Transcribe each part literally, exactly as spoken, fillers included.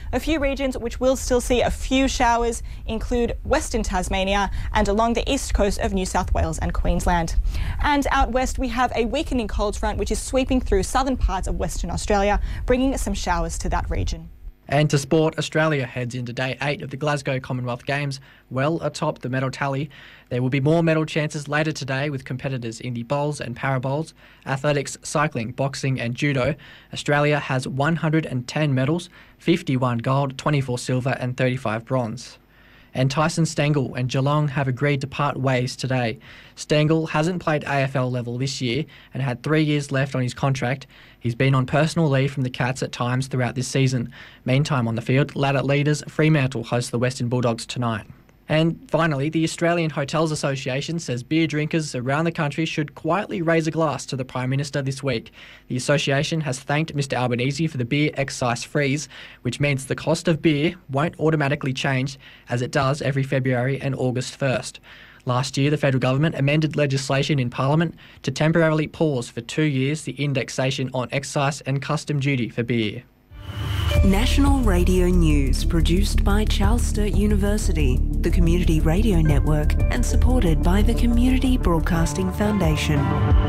A few regions which will still see a few showers include Western Tasmania and along the east coast of New South Wales and Queensland. And out west, we have a weakening cold front which is sweeping through southern parts of Western Australia, bringing some showers to that region. And to sport, Australia heads into day eight of the Glasgow Commonwealth Games, well atop the medal tally. There will be more medal chances later today with competitors in the bowls and parabowls, athletics, cycling, boxing and judo. Australia has one hundred ten medals, fifty-one gold, twenty-four silver and thirty-five bronze. And Tyson Stengel and Geelong have agreed to part ways today. Stengel hasn't played A F L level this year and had three years left on his contract. He's been on personal leave from the Cats at times throughout this season. Meantime, on the field, ladder leaders Fremantle host the Western Bulldogs tonight. And finally, the Australian Hotels Association says beer drinkers around the country should quietly raise a glass to the Prime Minister this week. The association has thanked Mister Albanese for the beer excise freeze, which means the cost of beer won't automatically change as it does every February and August first. Last year, the federal government amended legislation in Parliament to temporarily pause for two years the indexation on excise and custom duty for beer. National Radio News, produced by Charles Sturt University, the Community Radio Network, and supported by the Community Broadcasting Foundation.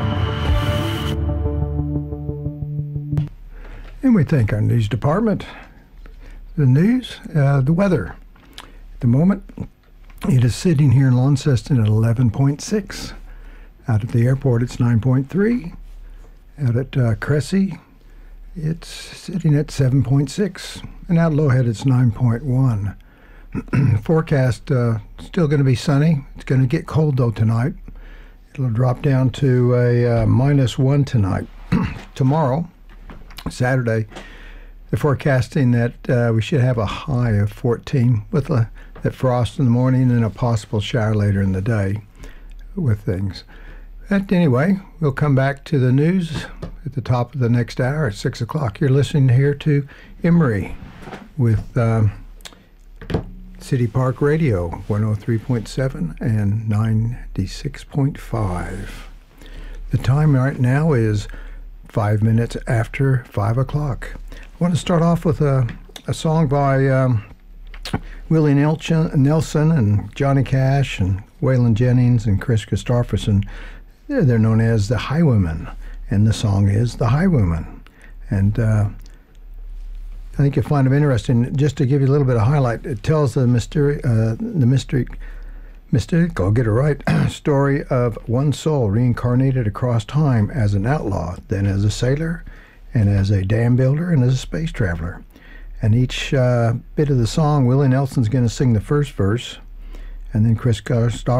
And we thank our news department. The news, uh, the weather. At the moment, it is sitting here in Launceston at eleven point six. Out at the airport, it's nine point three. Out at uh, Cressy, it's sitting at seven point six, and out Lowhead it's nine point one. Forecast uh, still going to be sunny. It's going to get cold though tonight. It'll drop down to a uh, minus one tonight. Tomorrow, Saturday, they're forecasting that uh, we should have a high of fourteen with a, that frost in the morning and a possible shower later in the day with things. But anyway, we'll come back to the news at the top of the next hour at six o'clock. You're listening here to Emery with um, City Park Radio, one oh three point seven and ninety-six point five. The time right now is five minutes after five o'clock. I want to start off with a, a song by um, Willie Nelson and Johnny Cash and Waylon Jennings and Chris Christopherson. They're, they're known as the Highwaymen, and the song is The Highwaymen. And uh, I think you'll find it interesting. Just to give you a little bit of highlight, it tells the mystery, uh, the mystery, mystic, I'll get it right, story of one soul reincarnated across time as an outlaw, then as a sailor, and as a dam builder, and as a space traveler. And each uh, bit of the song, Willie Nelson's going to sing the first verse, and then Chris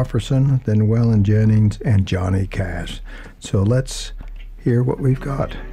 Christopherson, then Waylon Jennings, and Johnny Cash. So let's hear what we've got.